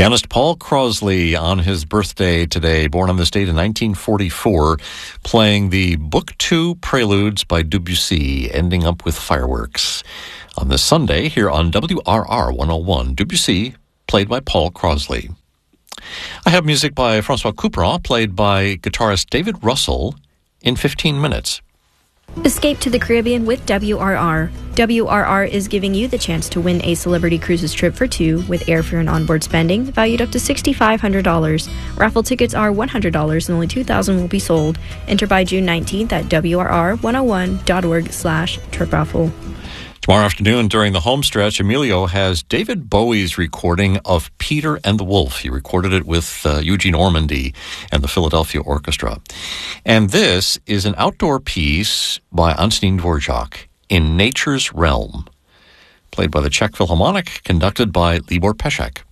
Pianist Paul Crosley on his birthday today, born on this date in 1944, playing the Book 2 Preludes by Debussy, ending up with fireworks. On this Sunday, here on WRR 101, Debussy, played by Paul Crosley. I have music by François Couperin, played by guitarist David Russell, in 15 minutes. Escape to the Caribbean with WRR. WRR is giving you the chance to win a Celebrity Cruises trip for two with airfare and onboard spending valued up to $6,500. Raffle tickets are $100 and only 2,000 will be sold. Enter by June 19th at WRR101.org/trip raffle. Tomorrow afternoon, during the home stretch, Emilio has David Bowie's recording of Peter and the Wolf. He recorded it with Eugene Ormandy and the Philadelphia Orchestra. And this is an outdoor piece by Antonín Dvorak, In Nature's Realm, played by the Czech Philharmonic, conducted by Libor Pesek.